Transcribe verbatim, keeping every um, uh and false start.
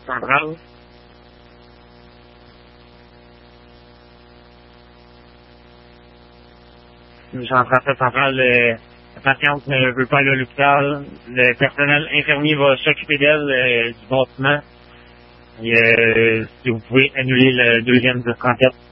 centrale. Jean-François Central, euh, la patiente ne veut pas aller à l'hôpital. Le personnel infirmier va s'occuper d'elle euh, du bâtiment. Et, euh, si vous pouvez annuler le deuxième dix trente-quatre.